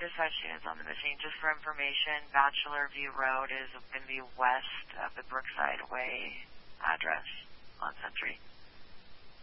dispatch units on the missing. Just for information, Bachelor View Road is going to be west of the Brookside Way address on Century.